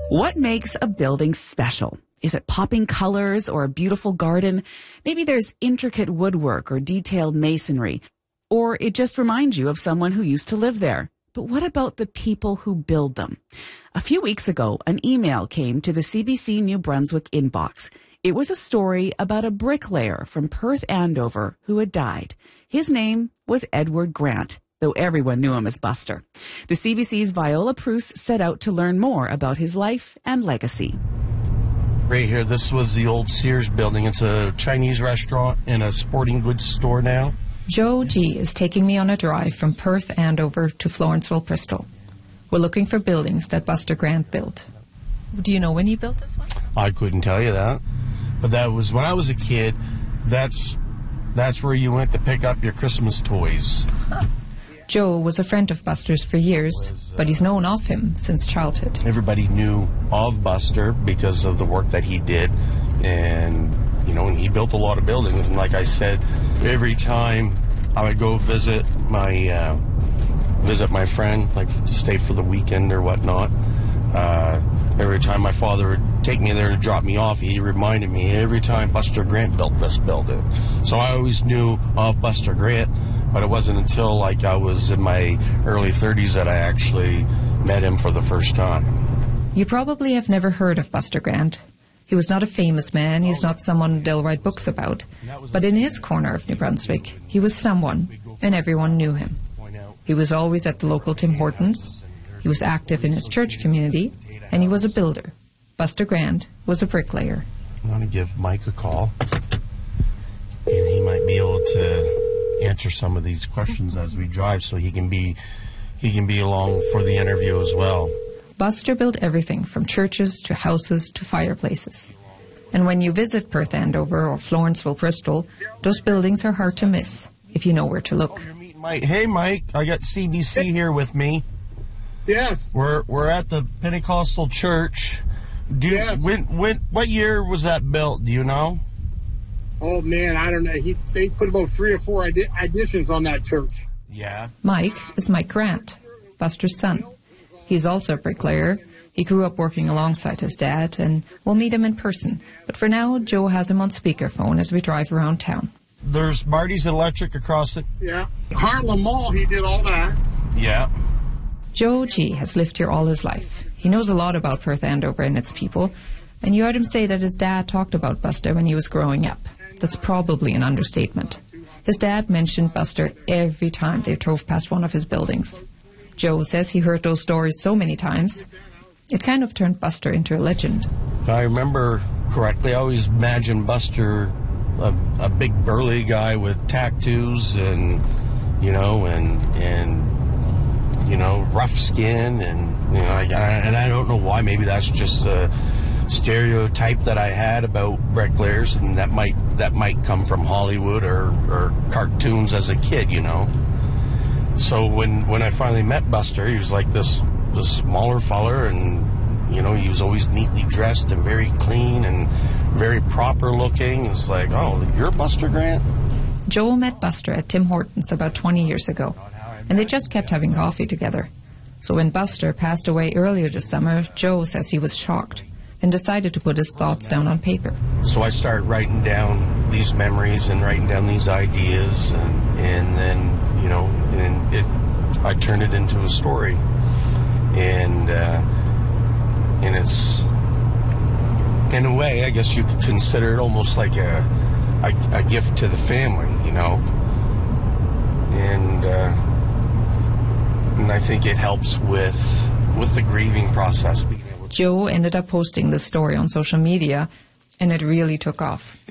What makes a building special? Is it popping colors or a beautiful garden? Maybe there's intricate woodwork or detailed masonry. Or it just reminds you of someone who used to live there. But what about the people who build them? A few weeks ago, an email came to the CBC New Brunswick inbox. It was a story about a bricklayer from Perth Andover who had died. His name was Edward Grant, though everyone knew him as Buster. The CBC's Viola Prus set out to learn more about his life and legacy. Right here, this was the old Sears building. It's a Chinese restaurant and a sporting goods store now. Joe G is taking me on a drive from Perth Andover to Florenceville, Bristol. We're looking for buildings that Buster Grant built. Do you know when he built this one? I couldn't tell you that. But that was when I was a kid. That's where you went to pick up your Christmas toys. Joe was a friend of Buster's for years, but he's known of him since childhood. Everybody knew of Buster because of the work that he did. And, you know, and he built a lot of buildings. And like I said, every time I would go visit my friend, like to stay for the weekend or whatnot, every time my father would take me there to drop me off, he reminded me every time Buster Grant built this building. So I always knew of Buster Grant, but it wasn't until like I was in my early 30s that I actually met him for the first time. You probably have never heard of Buster Grant. He was not a famous man. He's not someone they'll write books about. But in his corner of New Brunswick, he was someone, and everyone knew him. He was always at the local Tim Hortons. He was active in his church community, and he was a builder. Buster Grant was a bricklayer. I'm going to give Mike a call, and he might be able to answer some of these questions as we drive, so he can be along for the interview as well. Buster built everything from churches to houses to fireplaces. And when you visit Perth Andover or Florenceville, Bristol, those buildings are hard to miss if you know where to look. Hey, Mike, I got CBC here with me. Yes. We're at the Pentecostal church. Yes. What year was that built? Do you know? Oh man, I don't know. They put about 3 or 4 additions on that church. Yeah. Mike is Mike Grant, Buster's son. He's also a bricklayer. He grew up working alongside his dad, and we'll meet him in person. But for now, Joe has him on speakerphone as we drive around town. There's Marty's Electric across it. Yeah. Harlem Mall, he did all that. Yeah. Joe G has lived here all his life. He knows a lot about Perth Andover and its people, and you heard him say that his dad talked about Buster when he was growing up. That's probably an understatement. His dad mentioned Buster every time they drove past one of his buildings. Joe says he heard those stories so many times, it kind of turned Buster into a legend. If I remember correctly, I always imagined Buster a big burly guy with tattoos and rough skin, and I don't know why. Maybe that's just a stereotype that I had about bricklayers, and that might come from Hollywood or cartoons as a kid, you know. So when I finally met Buster, he was like this smaller feller, and he was always neatly dressed and very clean and very proper looking. It's like, oh, you're Buster Grant? Joel met Buster at Tim Hortons about 20 years ago, and they just kept having coffee together. So when Buster passed away earlier this summer, Joe says he was shocked and decided to put his thoughts down on paper. So I started writing down these memories and writing down these ideas, and then, I turned it into a story. And it's, in a way, I guess you could consider it almost like a gift to the family, and I think it helps with the grieving process. Joe ended up posting this story on social media, and it really took off.